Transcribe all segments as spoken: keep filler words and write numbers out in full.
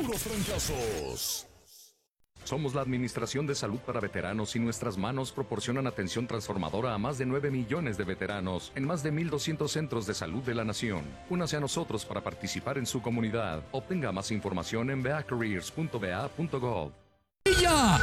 puros fracasos. Somos la Administración de Salud para Veteranos y nuestras manos proporcionan atención transformadora a más de nueve millones de veteranos en más de mil doscientos centros de salud de la nación. Únase a nosotros para participar en su comunidad. Obtenga más información en v a careers punto v a punto gov. ¡Ya!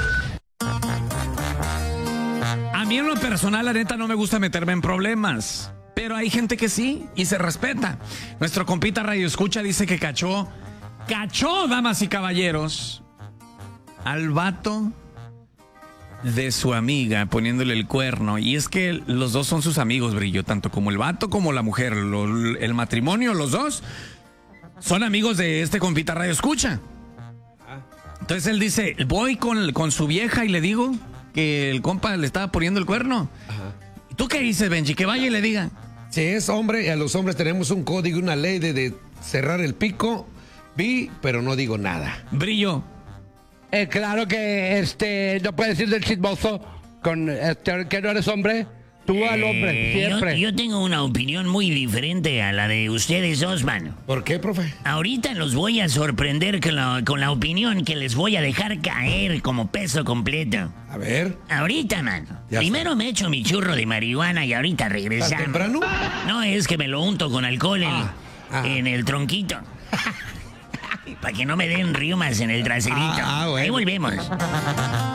A mí en lo personal, la neta, no me gusta meterme en problemas. Pero hay gente que sí, y se respeta. Nuestro compita Radio Escucha dice que cachó, cachó, damas y caballeros, al vato de su amiga poniéndole el cuerno. Y es que los dos son sus amigos, Brillo, tanto como el vato como la mujer. Lo, el matrimonio, los dos, son amigos de este compita Radio Escucha. Entonces él dice, voy con, con su vieja y le digo que el compa le estaba poniendo el cuerno. Ajá. ¿Y tú qué dices, Benji? Que vaya y le diga. Si es hombre, y a los hombres tenemos un código, una ley de, de cerrar el pico. Vi, pero no digo nada. Brillo. Eh, claro que este no puedes decir del chismoso con este, que no eres hombre. Tú al hombre, Eh, siempre. Yo, yo tengo una opinión muy diferente a la de ustedes dos, mano. ¿Por qué, profe? Ahorita los voy a sorprender con la, con la opinión que les voy a dejar caer como peso completo. A ver. Ahorita, mano. Ya Primero está. me echo mi churro de marihuana y ahorita ¿Tan regresamos. temprano? No, es que me lo unto con alcohol en, Ah, ah. en el tronquito. Para que no me den riumas en el traserito. Ah, ah, bueno. Ahí volvemos.